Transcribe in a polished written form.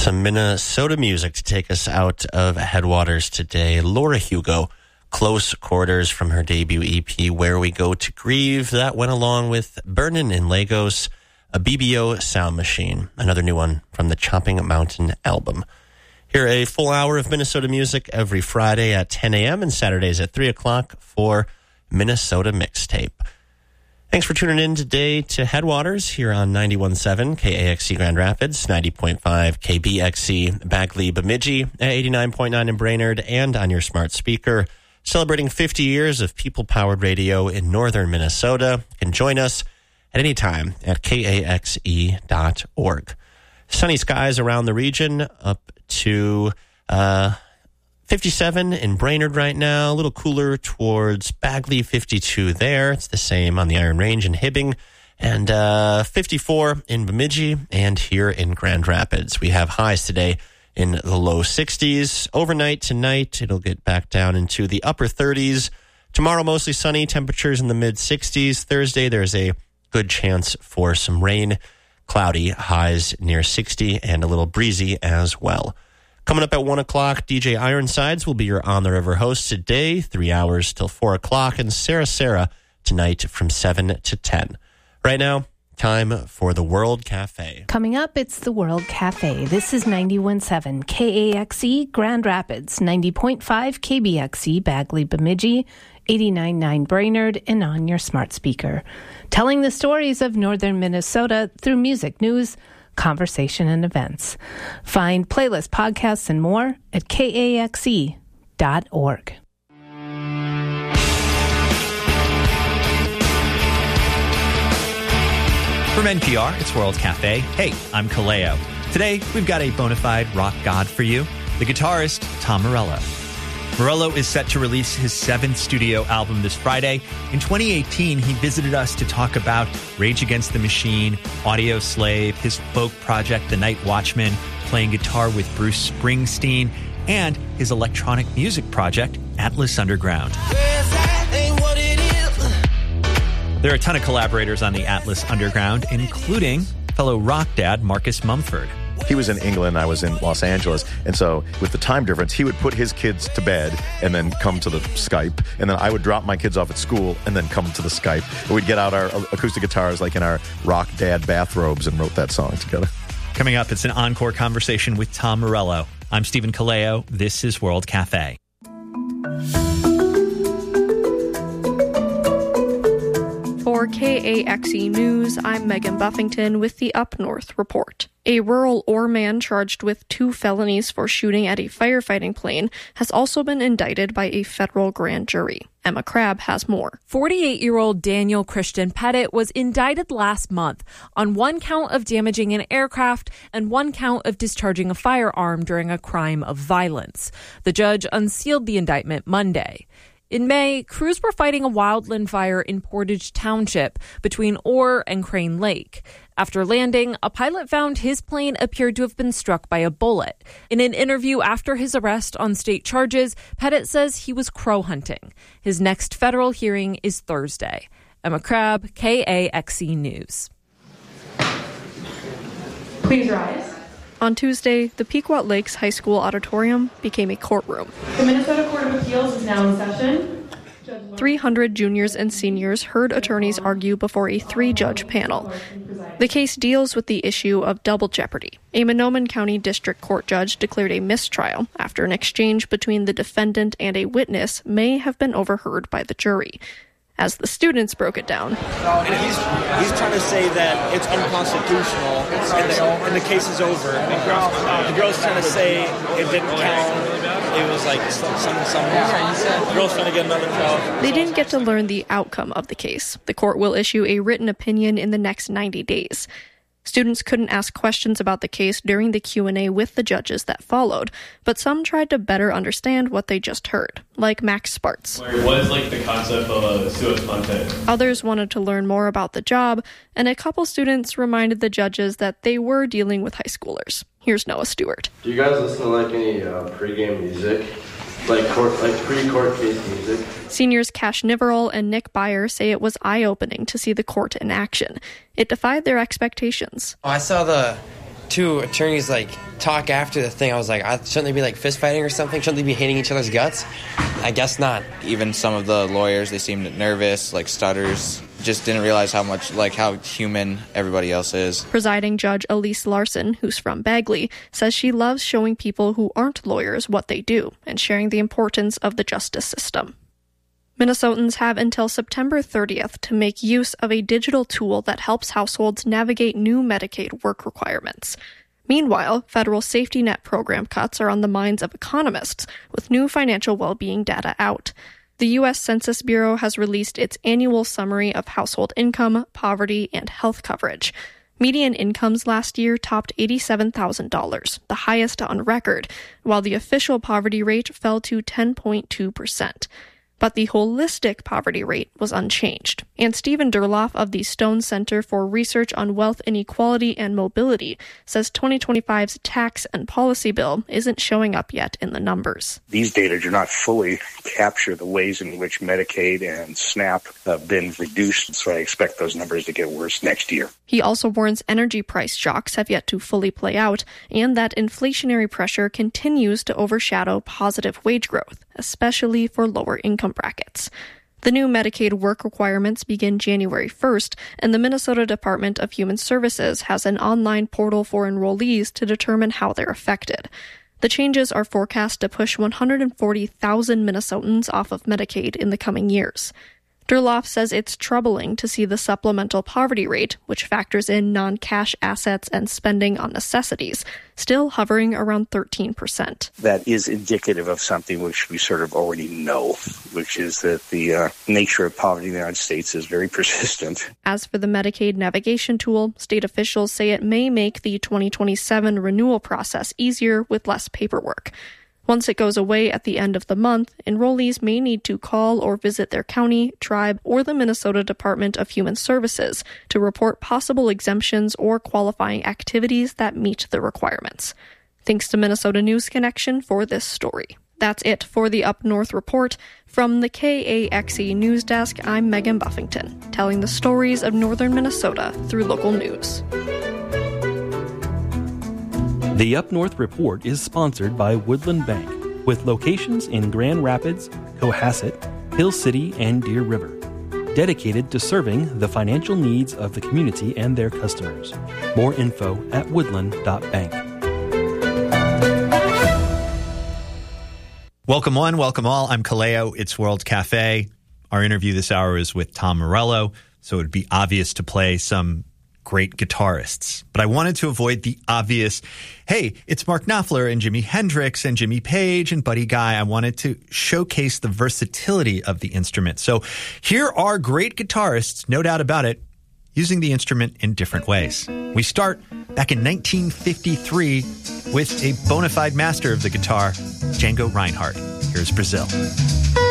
Some Minnesota music to take us out of Headwaters today. Laura Hugo, Close Quarters from her debut EP, Where We Go to Grieve. That went along with Burnin' in Lagos, a BBO Sound Machine, another new one from the Chopping Mountain album. Hear a full hour of Minnesota music every Friday at 10 a.m. and Saturdays at 3 o'clock for Minnesota Mixtape. Thanks for tuning in today to Headwaters here on 91.7 KAXE Grand Rapids, 90.5 KBXE Bagley Bemidji, at 89.9 in Brainerd, and on your smart speaker. Celebrating 50 years of people-powered radio in northern Minnesota. You can join us at any time at KAXE.org. Sunny skies around the region, up to 57 in Brainerd right now, a little cooler towards Bagley, 52 there. It's the same on the Iron Range in Hibbing, and 54 in Bemidji and here in Grand Rapids. We have highs today in the low 60s. Overnight tonight, it'll get back down into the upper 30s. Tomorrow, mostly sunny, temperatures in the mid 60s. Thursday, there's a good chance for some rain. Cloudy, highs near 60 and a little breezy as well. Coming up at 1 o'clock, DJ Ironsides will be your On the River host today, 3 hours till 4 o'clock, and Sarah tonight from 7 to 10. Right now, time for the World Cafe. Coming up, it's the World Cafe. This is 91.7 KAXE Grand Rapids, 90.5 KBXE Bagley Bemidji, 89.9 Brainerd, and on your smart speaker. Telling the stories of northern Minnesota through music, news, conversation, and events. Find playlists, podcasts, and more at KAXE.org. From NPR, it's World Cafe. Hey, I'm Kaleo. Today, we've got a bona fide rock god for you, the guitarist Tom Morello. Morello is set to release his 7th studio album this Friday. In 2018, he visited us to talk about Rage Against the Machine, Audio Slave, his folk project, The Night Watchman, playing guitar with Bruce Springsteen, and his electronic music project, Atlas Underground. There are a ton of collaborators on the Atlas Underground, including fellow rock dad Marcus Mumford. He was in England, I was in Los Angeles, and so with the time difference, he would put his kids to bed and then come to the Skype, and then I would drop my kids off at school and then come to the Skype. And we'd get out our acoustic guitars like in our rock dad bathrobes and wrote that song together. Coming up, it's an encore conversation with Tom Morello. I'm Stephen Kaleo. This is World Cafe. For KAXE News, I'm Megan Buffington with the Up North Report. A rural ore man charged with 2 felonies for shooting at a firefighting plane has also been indicted by a federal grand jury. Emma Crabb has more. 48-year-old Daniel Christian Pettit was indicted last month on 1 count of damaging an aircraft and 1 count of discharging a firearm during a crime of violence. The judge unsealed the indictment Monday. In May, crews were fighting a wildland fire in Portage Township between Orr and Crane Lake. After landing, a pilot found his plane appeared to have been struck by a bullet. In an interview after his arrest on state charges, Pettit says he was crow hunting. His next federal hearing is Thursday. Emma Crabb, KAXE News. Please rise. On Tuesday, the Pequot Lakes High School auditorium became a courtroom. The Minnesota Court of Appeals is now in session. 300 juniors and seniors heard attorneys argue before a 3-judge panel. The case deals with the issue of double jeopardy. A Mahnomen County District Court judge declared a mistrial after an exchange between the defendant and a witness may have been overheard by the jury. As the students broke it down. And he's trying to say that it's unconstitutional and the case is over. The girl's trying to say it didn't count. It was like some the girl's trying to get another trial. They didn't get to learn the outcome of the case. The court will issue a written opinion in the next 90 days. Students couldn't ask questions about the case during the Q&A with the judges that followed, but some tried to better understand what they just heard, like Max Spartz. What is the concept of a sua sponte? Others wanted to learn more about the job, and a couple students reminded the judges that they were dealing with high schoolers. Here's Noah Stewart. Do you guys listen to any pregame music? Like pre-court case music? Seniors Cash Niverall and Nick Byer say it was eye-opening to see the court in action. It defied their expectations. I saw the 2 attorneys talk after the thing, I was like, shouldn't they be like fist fighting or something? Shouldn't they be hitting each other's guts? I guess not. Even some of the lawyers, they seemed nervous, like stutters. Just didn't realize how human everybody else is. Presiding Judge Elise Larson, who's from Bagley, says she loves showing people who aren't lawyers what they do and sharing the importance of the justice system. Minnesotans have until September 30th to make use of a digital tool that helps households navigate new Medicaid work requirements. Meanwhile, federal safety net program cuts are on the minds of economists, with new financial well-being data out. The U.S. Census Bureau has released its annual summary of household income, poverty, and health coverage. Median incomes last year topped $87,000, the highest on record, while the official poverty rate fell to 10.2%. But the holistic poverty rate was unchanged. And Stephen Durloff of the Stone Center for Research on Wealth Inequality and Mobility says 2025's tax and policy bill isn't showing up yet in the numbers. These data do not fully capture the ways in which Medicaid and SNAP have been reduced, so I expect those numbers to get worse next year. He also warns energy price shocks have yet to fully play out, and that inflationary pressure continues to overshadow positive wage growth, especially for lower income brackets. The new Medicaid work requirements begin January 1st, and the Minnesota Department of Human Services has an online portal for enrollees to determine how they're affected. The changes are forecast to push 140,000 Minnesotans off of Medicaid in the coming years. Durloff says it's troubling to see the supplemental poverty rate, which factors in non-cash assets and spending on necessities, still hovering around 13%. That is indicative of something which we sort of already know, which is that the nature of poverty in the United States is very persistent. As for the Medicaid navigation tool, state officials say it may make the 2027 renewal process easier with less paperwork. Once it goes away at the end of the month, enrollees may need to call or visit their county, tribe, or the Minnesota Department of Human Services to report possible exemptions or qualifying activities that meet the requirements. Thanks to Minnesota News Connection for this story. That's it for the Up North Report. From the KAXE News Desk, I'm Megan Buffington, telling the stories of northern Minnesota through local news. The Up North Report is sponsored by Woodland Bank, with locations in Grand Rapids, Cohasset, Hill City, and Deer River, dedicated to serving the financial needs of the community and their customers. More info at woodland.bank. Welcome one, welcome all. I'm Kaleo. It's World Cafe. Our interview this hour is with Tom Morello, so it would be obvious to play some great guitarists. But I wanted to avoid the obvious, hey, it's Mark Knopfler and Jimi Hendrix and Jimmy Page and Buddy Guy. I wanted to showcase the versatility of the instrument. So here are great guitarists, no doubt about it, using the instrument in different ways. We start back in 1953 with a bona fide master of the guitar, Django Reinhardt. Here's Brazil.